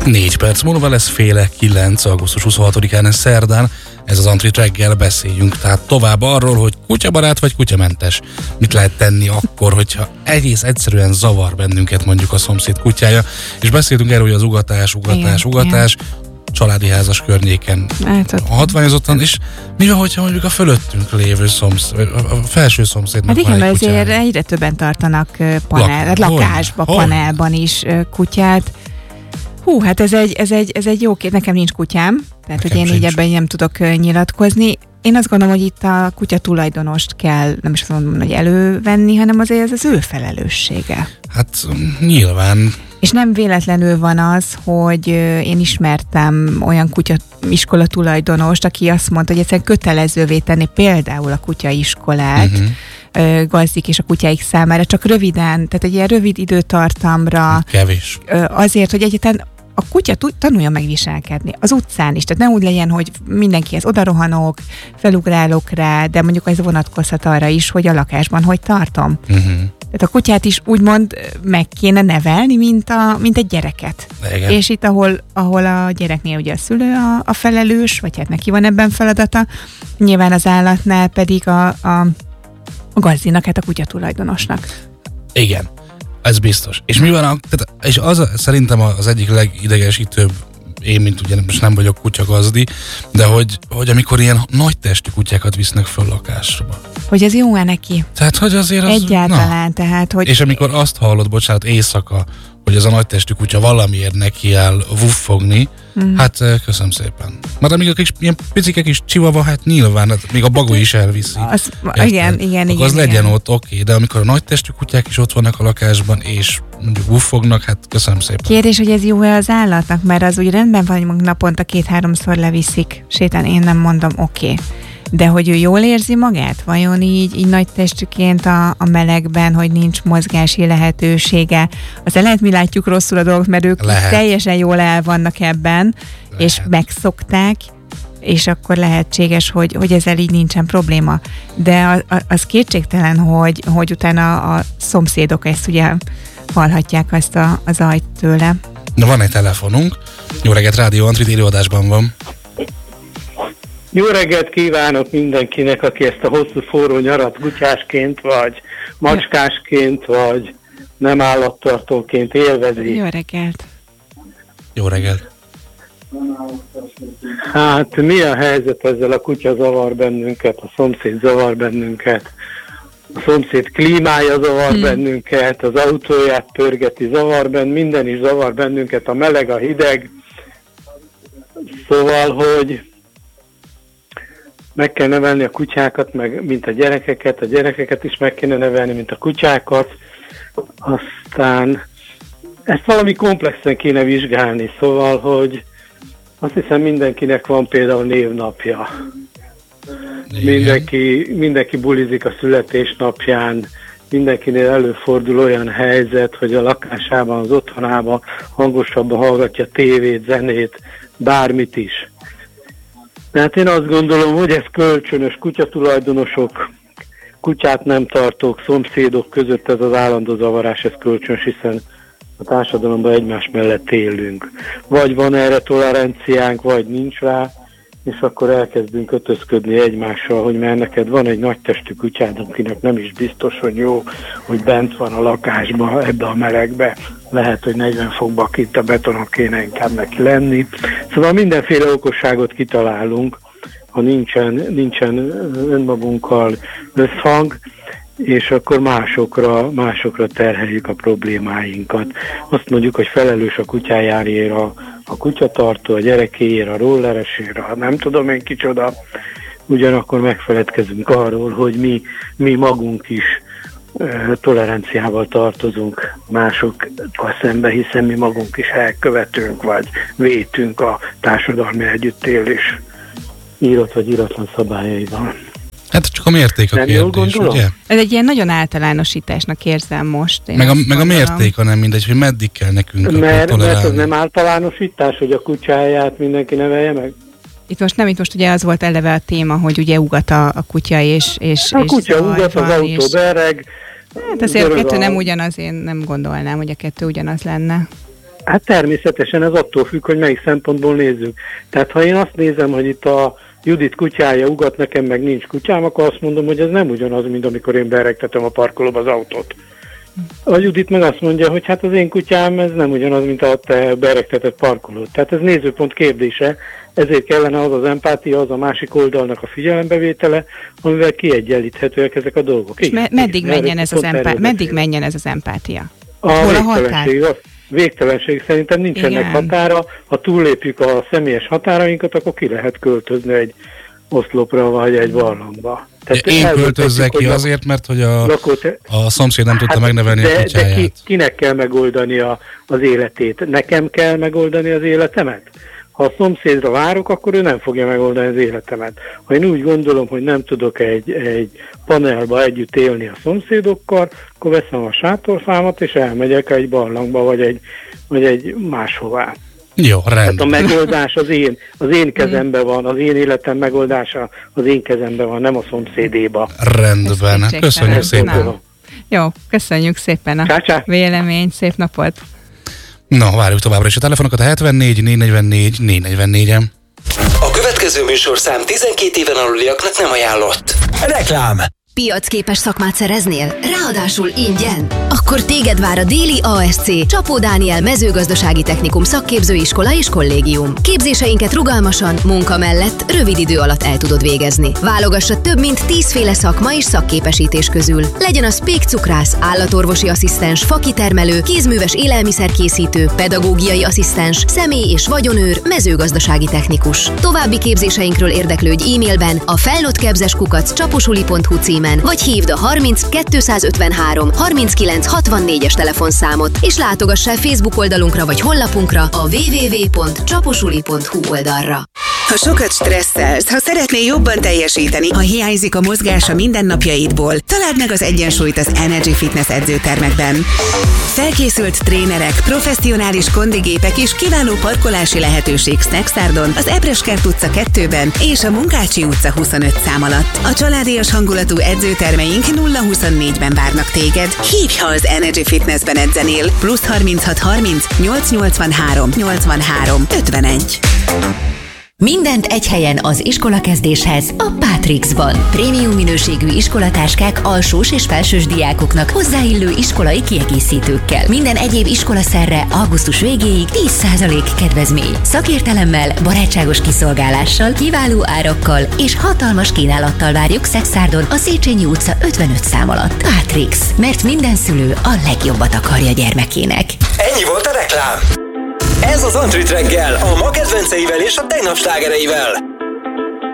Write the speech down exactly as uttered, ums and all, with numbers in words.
Négy perc múlva lesz féle kilenc, augusztus huszonhatodikán, szerdán. Ez az Antrit reggel, beszéljünk tehát tovább arról, hogy kutyabarát vagy kutyamentes. Mit lehet tenni akkor, hogyha egész egyszerűen zavar bennünket mondjuk a szomszéd kutyája. És beszéltünk erről, hogy az ugatás, ugatás, igen, ugatás, igen. Családi házas környéken hát, hatványozottan, és mi van, hogyha mondjuk a fölöttünk lévő szomszéd, a felső szomszédnak hát van igen, egy azért kutyája. Egyre többen tartanak panel, Lak- lakásba, hol? panelban is kutyát. Hú, hát ez egy, ez egy, ez egy jó kép. Nekem nincs kutyám, tehát nekem hogy én sincs. Így ebben nem tudok uh, nyilatkozni. Én azt gondolom, hogy itt a kutya tulajdonost kell, nem is azt mondom, hogy elővenni, hanem azért ez az ő felelőssége. Hát nyilván. És nem véletlenül van az, hogy uh, én ismertem olyan kutya iskola tulajdonost, aki azt mondta, hogy egyszerűen kötelezővé tenni például a kutyaiskolát, uh-huh. gazdik és a kutyáik számára, csak röviden, tehát egy ilyen rövid időtartamra. Kevés. Azért, hogy egyáltalán a kutya tanuljon meg viselkedni az utcán is, tehát ne úgy legyen, hogy mindenkihez odarohanok, felugrálok rá, de mondjuk ez vonatkozhat arra is, hogy a lakásban hogy tartom. Uh-huh. Tehát a kutyát is úgymond meg kéne nevelni, mint, a, mint egy gyereket. Igen. És itt, ahol, ahol a gyereknél ugye a szülő a, a felelős, vagy hát neki van ebben feladata, nyilván az állatnál pedig a, a A gazdinak, hát a kutya tulajdonosnak. Igen, ez biztos. És mi van, a, tehát, és az szerintem az egyik legidegesítőbb, én, mint ugye most nem vagyok kutyagazdi, de hogy, hogy amikor ilyen nagy testű kutyákat visznek föl lakásba. Hogy ez jó-e neki? Tehát, hogy azért az... Egyáltalán, na. Tehát, hogy... És amikor azt hallod, bocsánat, éjszaka, hogy ez a nagy testű kutya valamiért neki áll vuffogni, mm. hát köszönöm szépen. Mert amíg a kis, ilyen picike kis csivava, hát nyilván, hát még a bagó is elviszi. Az, igen, igen, akkor igen. az igen. legyen ott, oké, okay, de amikor a nagy testű kutyák is ott vannak a lakásban, és mondjuk vuffognak, hát köszönöm szépen. Kérdés, hogy ez jó-e az állatnak, mert az úgy rendben van, hogy naponta két-háromszor leviszik sétálni, én nem mondom, oké. Okay. De hogy ő jól érzi magát? Vajon így, így nagy testűként a, a melegben, hogy nincs mozgási lehetősége? Aztán lehet, mi látjuk rosszul a dolgot, mert ők teljesen jól el vannak ebben, lehet. És megszokták, és akkor lehetséges, hogy, hogy ezzel így nincsen probléma. De az, az kétségtelen, hogy, hogy utána a szomszédok ezt ugye hallhatják azt a, a zajt tőle. Na, van egy telefonunk. Jó reggelt, Rádió Antrit élőadásban van. Jó reggelt kívánok mindenkinek, aki ezt a hosszú forró nyarat kutyásként, vagy macskásként, vagy nem állattartóként élvezi. Jó reggelt! Jó reggelt! Hát mi a helyzet ezzel? A kutya zavar bennünket, a szomszéd zavar bennünket, a szomszéd klímája zavar hmm. bennünket, az autóját pörgeti, zavar bennünket, minden is zavar bennünket, a meleg, a hideg. Szóval, hogy meg kell nevelni a kutyákat, meg, mint a gyerekeket, a gyerekeket is meg kéne nevelni, mint a kutyákat. Aztán ezt valami komplexen kéne vizsgálni, szóval, hogy azt hiszem mindenkinek van például névnapja. Mindenki, mindenki bulizik a születésnapján, mindenkinél előfordul olyan helyzet, hogy a lakásában, az otthonában hangosabban hallgatja tévét, zenét, bármit is. Tehát én azt gondolom, hogy ez kölcsönös, kutyatulajdonosok, kutyát nem tartók, szomszédok között ez az állandó zavarás, ez kölcsönös, hiszen a társadalomban egymás mellett élünk. Vagy van erre toleranciánk, vagy nincs rá, és akkor elkezdünk kötözködni egymással, hogy mert neked van egy nagy testű kutyád, akinek nem is biztos, hogy jó, hogy bent van a lakásban, ebbe a melegbe. Lehet, hogy negyven fokba kint a betonon kéne inkább neki lenni. Szóval mindenféle okosságot kitalálunk, ha nincsen, nincsen önmagunkkal összhang, és akkor másokra, másokra terheljük a problémáinkat. Azt mondjuk, hogy felelős a kutyájáért a, a kutyatartó, a gyerekéért, a rolleresért, a nem tudom én kicsoda. Ugyanakkor megfeledkezünk arról, hogy mi, mi magunk is e, toleranciával tartozunk másokkal szembe, hiszen mi magunk is elkövetünk, vagy vétünk a társadalmi együttélés írott vagy íratlan szabályaival. Hát csak a mérték a nem kérdés, ugye? Ez egy ilyen nagyon általánosításnak érzem most. Meg a, meg a mérték, hanem mindegy, hogy meddig kell nekünk mert, mert az nem általánosítás, hogy a kutyáját mindenki nevelje meg? Itt most nem, itt most ugye az volt eleve a téma, hogy ugye ugat a, a kutya, és, és a kutya és ugat, az autó és... bereg. Hát azért a kettő nem ugyanaz, én nem gondolnám, hogy a kettő ugyanaz lenne. Hát természetesen ez attól függ, hogy melyik szempontból nézzük. Tehát ha én azt nézem, hogy itt a Judit kutyája ugat, nekem meg nincs kutyám, akkor azt mondom, hogy ez nem ugyanaz, mint amikor én beregtetem a parkolóba az autót. A Judit meg azt mondja, hogy hát az én kutyám ez nem ugyanaz, mint a te beregtetett parkolót. Tehát ez nézőpont kérdése, ezért kellene az az empátia, az a másik oldalnak a figyelembevétele, amivel kiegyenlíthetőek ezek a dolgok. És me- meddig, menjen ez az empá- meddig menjen ez az empátia? A Hol a határ? Végtelenség szerintem nincsenek Igen. határa, ha túllépjük a személyes határainkat, akkor ki lehet költözni egy oszlopra vagy egy barlangba. Tehát én költözzek ki azért, mert hogy a, lakóte... a szomszéd nem tudta hát, megnevelni de, a kutyáját. De ki, kinek kell megoldani a, az életét? Nekem kell megoldani az életemet? Ha a szomszédra várok, akkor ő nem fogja megoldani az életemet. Ha én úgy gondolom, hogy nem tudok egy, egy panelba együtt élni a szomszédokkal, akkor veszem a sátorfámat, és elmegyek egy barlangba, vagy egy, vagy egy máshová. Jó, rendben. Tehát a megoldás az én, az én kezemben van, az én életem megoldása az én kezemben van, nem a szomszédéba. Rendben, köszönjük szépen. Na. Jó, köszönjük szépen a Csácsá. Véleményt, szép napot. Na, várjuk továbbra is a telefonokat a hetvennégy négy negyvennégy négy negyvennégyen. A következő műsorszám tizenkét éven aluliaknak nem ajánlott. Reklám. Piacképes szakmát szereznél? Ráadásul ingyen? Akkor téged vár a Déli á es cé Csapó Dániel mezőgazdasági technikum szakképzőiskola és kollégium. Képzéseinket rugalmasan, munka mellett rövid idő alatt el tudod végezni. Válogassa több mint tízféle szakma és szakképesítés közül. Legyen az pékcukrász, állatorvosi asszisztens, fakitermelő, kézműves élelmiszerkészítő, pedagógiai asszisztens, személy- és vagyonőr, mezőgazdasági technikus. További képzéseinkről érdeklődj e-mailben a felnőttképzés kukac csaposuli pont hu címen, vagy hívd a harminc kétszázötvenhárom harminckilenc hatvannégyes telefonszámot, és látogass el Facebook oldalunkra vagy honlapunkra a double-u double-u double-u pont csaposuli pont hu oldalra. Ha sokat stresszelsz, ha szeretnél jobban teljesíteni, ha hiányzik a mozgás a mindennapjaidból, találd meg az egyensúlyt az Energy Fitness edzőtermekben. Felkészült trénerek, professzionális kondigépek és kiváló parkolási lehetőség Snacksardon, az Ebreskert utca kettőben és a Munkácsi utca huszonöt szám alatt. A családias hangulatú edzőtermeink nulla huszonnégyben várnak téged. Hívj, ha az Energy Fitnessben edzenél. Plusz harminchat harminc nyolcszáznyolcvanhárom nyolcvanhárom ötvenegy. Mindent egy helyen az iskolakezdéshez a Pátrixban. Prémium minőségű iskolatáskák alsós és felsős diákoknak hozzáillő iskolai kiegészítőkkel. Minden egyéb iskolaszerre augusztus végéig tíz százalék kedvezmény. Szakértelemmel, barátságos kiszolgálással, kiváló árakkal és hatalmas kínálattal várjuk Szekszádon a Széchenyi utca ötvenöt szám alatt. Pátrix, mert minden szülő a legjobbat akarja gyermekének. Ennyi volt a reklám. Ez az Antrit reggel, a ma kedvenceivel és a tegnap slágereivel.